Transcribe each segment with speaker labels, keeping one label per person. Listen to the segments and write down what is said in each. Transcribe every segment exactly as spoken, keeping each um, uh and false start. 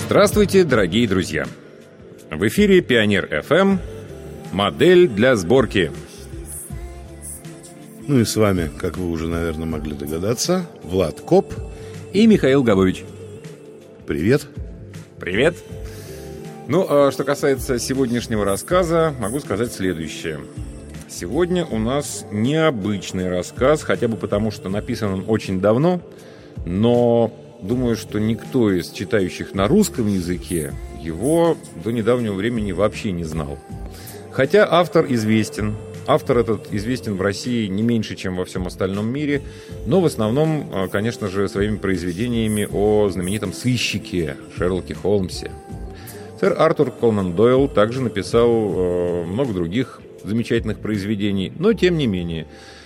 Speaker 1: Здравствуйте, дорогие друзья! В эфире Пионер эф эм, модель для сборки.
Speaker 2: Ну и с вами, как вы уже, наверное, могли догадаться, Влад Коп
Speaker 1: и Михаил Габович.
Speaker 2: Привет.
Speaker 1: Привет. Ну, а что касается сегодняшнего рассказа, могу сказать следующее. Сегодня у нас необычный рассказ, хотя бы потому, что написан он очень давно, но думаю, что никто из читающих на русском языке его до недавнего времени вообще не знал. Хотя автор известен. Автор этот известен в России не меньше, чем во всем остальном мире, но в основном, конечно же, своими произведениями о знаменитом сыщике Шерлоке Холмсе. Сэр Артур Конан Дойл также написал э, много других замечательных произведений, но тем не менее.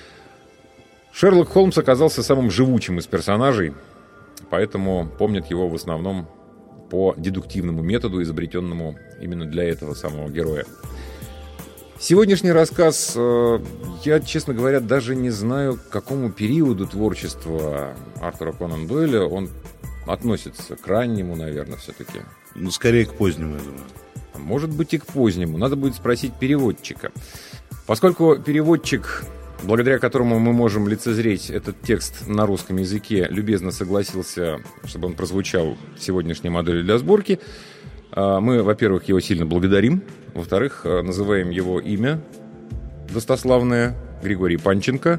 Speaker 1: Шерлок Холмс оказался самым живучим из персонажей, поэтому помнят его в основном по дедуктивному методу, изобретенному именно для этого самого героя. Сегодняшний рассказ, я, честно говоря, даже не знаю, к какому периоду творчества Артура Конан Дойля он относится. К раннему, наверное, все-таки.
Speaker 2: Ну, скорее к позднему, я думаю.
Speaker 1: Может быть, и к позднему. Надо будет спросить переводчика. Поскольку переводчик, благодаря которому мы можем лицезреть этот текст на русском языке, любезно согласился, чтобы он прозвучал в сегодняшней модели для сборки, мы, во-первых, его сильно благодарим. Во-вторых, называем его имя достославное, Григорий Панченко.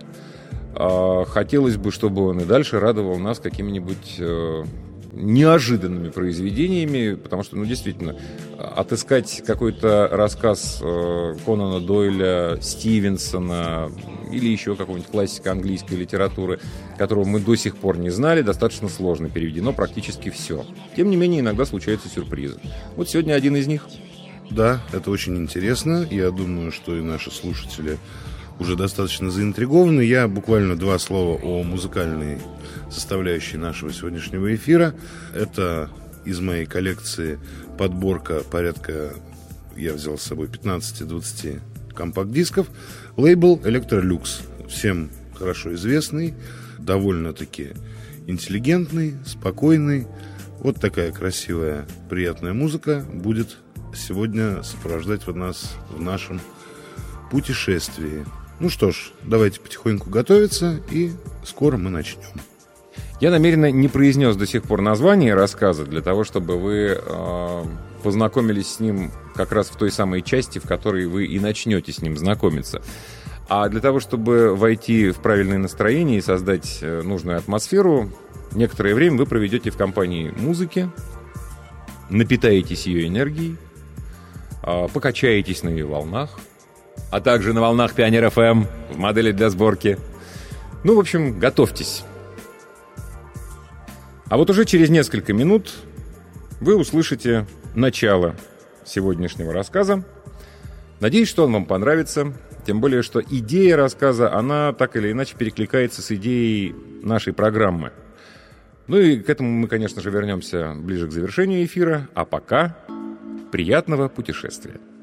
Speaker 1: Хотелось бы, чтобы он и дальше радовал нас какими-нибудь неожиданными произведениями, потому что, ну, действительно, отыскать какой-то рассказ Конана Дойля, Стивенсона или еще какого-нибудь классика английской литературы, которого мы до сих пор не знали, достаточно сложно. Переведено практически все. Тем не менее, иногда случаются сюрпризы. Вот сегодня один из них.
Speaker 2: Да, это очень интересно. Я думаю, что и наши слушатели уже достаточно заинтригованы. Я буквально два слова о музыкальной составляющей нашего сегодняшнего эфира. Это из моей коллекции подборка порядка, я взял с собой пятнадцать-двадцать компакт-дисков. Лейбл Electrolux. Всем хорошо известный, довольно-таки интеллигентный, спокойный. Вот такая красивая, приятная музыка будет сегодня сопровождать нас в нашем путешествии. Ну что ж, давайте потихоньку готовиться, и скоро мы начнем.
Speaker 1: Я намеренно не произнес до сих пор название рассказа, для того, чтобы вы э, познакомились с ним как раз в той самой части, в которой вы и начнете с ним знакомиться. А для того, чтобы войти в правильное настроение и создать нужную атмосферу, некоторое время вы проведете в компании музыки, напитаетесь ее энергией, э, покачаетесь на ее волнах, а также на волнах Пионер эф эм в модели для сборки. Ну, в общем, готовьтесь. А вот уже через несколько минут вы услышите начало сегодняшнего рассказа. Надеюсь, что он вам понравится. Тем более, что идея рассказа, она так или иначе перекликается с идеей нашей программы. Ну и к этому мы, конечно же, вернемся ближе к завершению эфира. А пока приятного путешествия.